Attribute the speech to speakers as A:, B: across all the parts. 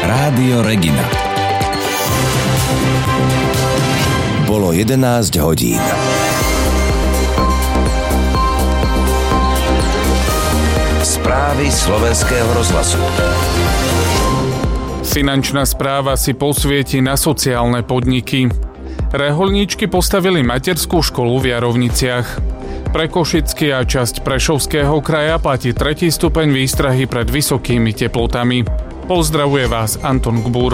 A: Rádio Regina. Bolo 11 hodín. Správy Slovenského rozhlasu.
B: Finančná správa si posvieti na sociálne podniky. Rehoľníčky postavili materskú školu v Jarovniciach. Pre Košický a časť Prešovského kraja platí 3. stupeň výstrahy pred vysokými teplotami. Pozdravuje vás Anton Gbúr.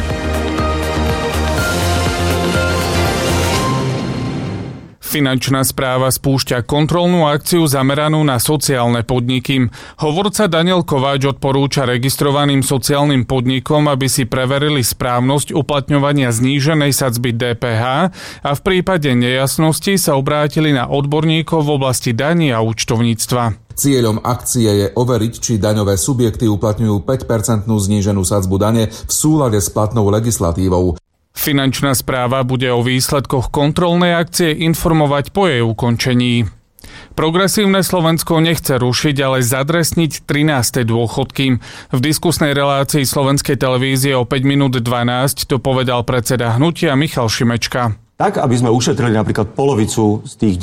B: Finančná správa spúšťa kontrolnú akciu zameranú na sociálne podniky. Hovorca Daniel Kováč odporúča registrovaným sociálnym podnikom, aby si preverili správnosť uplatňovania zníženej sadzby DPH a v prípade nejasnosti sa obrátili na odborníkov v oblasti daní a účtovníctva.
C: Cieľom akcie je overiť, či daňové subjekty uplatňujú 5% zníženú sadzbu dane v súlade s platnou legislatívou.
B: Finančná správa bude o výsledkoch kontrolnej akcie informovať po jej ukončení. Progresívne Slovensko nechce rušiť, ale zadresniť 13. dôchodky. V diskusnej relácii Slovenskej televízie o 5 minút 12 to povedal predseda hnutia Michal Šimečka.
D: Tak, aby sme ušetrili napríklad polovicu z tých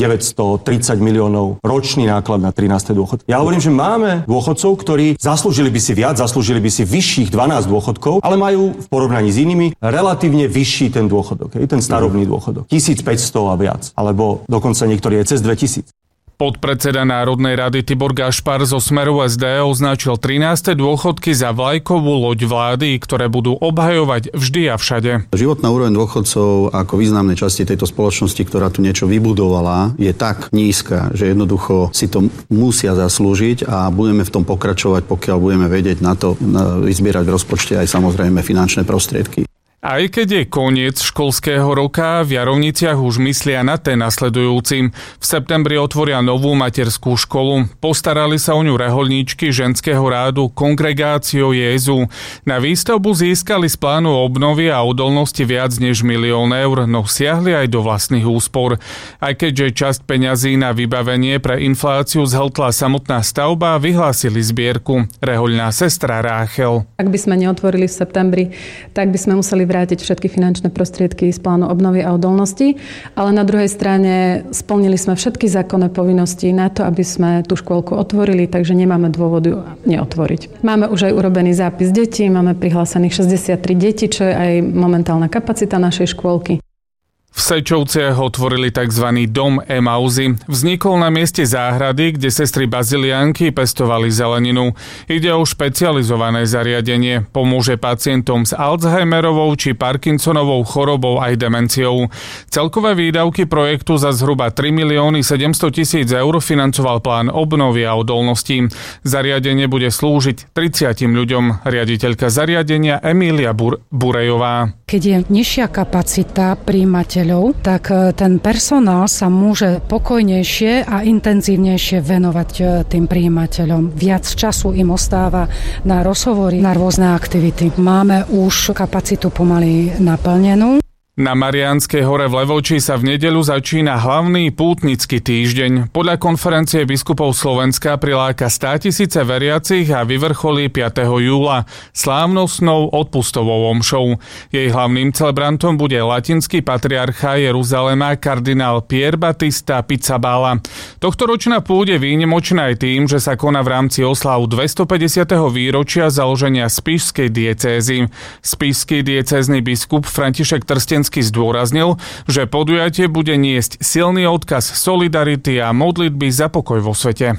D: 930 miliónov ročný náklad na 13. dôchodky. Ja hovorím, že máme dôchodcov, ktorí zaslúžili by si viac, zaslúžili by si vyšších 12 dôchodkov, ale majú v porovnaní s inými relatívne vyšší ten dôchodok, ten starobný dôchodok. 1500 a viac, alebo dokonca niektorý je cez 2000.
B: Podpredseda Národnej rady Tibor Gašpar zo Smeru SD označil 13. dôchodky za vlajkovú loď vlády, ktoré budú obhajovať vždy a všade.
E: Životná úroveň dôchodcov ako významnej časti tejto spoločnosti, ktorá tu niečo vybudovala, je tak nízka, že jednoducho si to musia zaslúžiť a budeme v tom pokračovať, pokiaľ budeme vedieť na to vyzbierať v rozpočte aj samozrejme finančné prostriedky.
B: Aj keď je koniec školského roka, v Jarovniciach už myslia na ten nasledujúci. V septembri otvoria novú materskú školu. Postarali sa o ňu rehoľníčky ženského rádu Kongregácio Jezu. Na výstavbu získali z plánu obnovy a odolnosti viac než 1 000 000 eur, no siahli aj do vlastných úspor. Aj keďže časť peňazí na vybavenie pre infláciu zhltla samotná stavba, vyhlásili zbierku. Rehoľná sestra Ráchel.
F: Ak by sme neotvorili v septembri, tak by sme museli vrátiť všetky finančné prostriedky z plánu obnovy a odolnosti, ale na druhej strane splnili sme všetky zákonné povinnosti na to, aby sme tú škôlku otvorili, takže nemáme dôvod ju neotvoriť. Máme už aj urobený zápis detí, máme prihlásených 63 detí, čo je aj momentálna kapacita našej škôlky.
B: V Sečovciach otvorili tzv. Dom Emauzy. Vznikol na mieste záhrady, kde sestry baziliánky pestovali zeleninu. Ide o špecializované zariadenie. Pomôže pacientom s Alzheimerovou či Parkinsonovou chorobou aj demenciou. Celkové výdavky projektu za zhruba 3 700 000 eur financoval plán obnovy a odolnosti. Zariadenie bude slúžiť 30 ľuďom. Riaditeľka zariadenia Emília Burejová.
G: Keď je nižšia kapacita prijímateľov, tak ten personál sa môže pokojnejšie a intenzívnejšie venovať tým prijímateľom. Viac času im ostáva na rozhovory, na rôzne aktivity. Máme už kapacitu pomaly naplnenú.
B: Na Mariánskej hore v Levoči sa v nedeľu začína hlavný pútnický týždeň. Podľa konferencie biskupov Slovenska priláka 100 000 veriacich a vyvrcholí 5. júla slávnostnou odpustovou omšou. Jej hlavným celebrantom bude latinský patriarcha Jeruzalema kardinál Pier Battista Pizzaballa. Tohtoročná púť je výnimočná aj tým, že sa koná v rámci oslav 250. výročia založenia Spišskej diecézy. Spišský diecézny biskup František Trstenský zdôraznil, že podujatie bude niesť silný odkaz solidarity a modlitby za pokoj vo svete.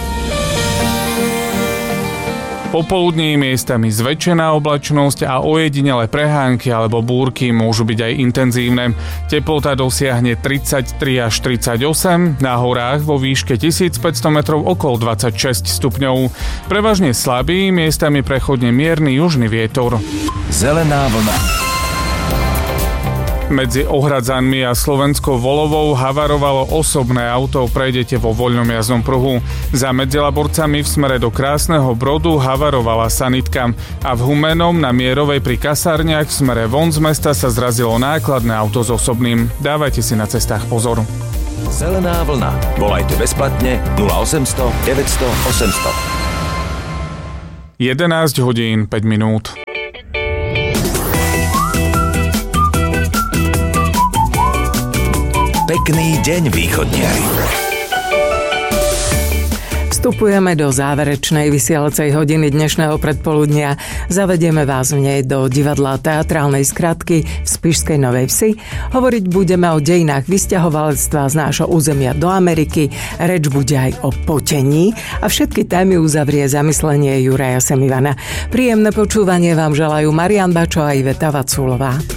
B: Popoludní miestami zväčšená oblačnosť a ojedinelé prehánky alebo búrky môžu byť aj intenzívne. Teplota dosiahne 33 až 38, na horách vo výške 1500 metrov okolo 26 stupňov. Prevažne slabý, miestami prechodne mierny južný vietor.
A: Zelená vlna.
B: Medzi Ohradzanmi a Slovenskou Volovou havarovalo osobné auto, prejdete vo voľnom jazdnom pruhu. Za Medzilaborcami v smere do Krásneho Brodu havarovala sanitka a v Humennom na Mierovej pri Kasárniach v smere von z mesta sa zrazilo nákladné auto s osobným. Dávajte si na cestách pozor.
A: Zelená vlna. Volajte bezplatne 0800 900 800.
B: 11 hodín 5 minút.
A: Pekný deň, východniari.
H: Vstupujeme do záverečnej vysielacej hodiny dnešného predpoludnia. Zavedieme vás v nej do divadla Teatrálnej skratky v Spišskej Novej Vsi. Hovoriť budeme o dejinách vysťahovalectva z nášho územia do Ameriky. Reč bude aj o potení a všetky témy uzavrie zamyslenie Juraja Semivana. Príjemné počúvanie vám želajú Marian Bačo a Iveta Vaculová.